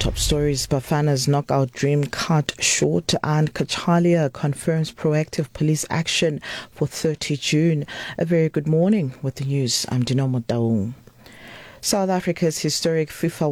top stories: Bafana's knockout dream cut short, and Kachalia confirms proactive police action for 30 June. A very good morning with the news. I'm Dinomo Daung. South Africa's historic FIFA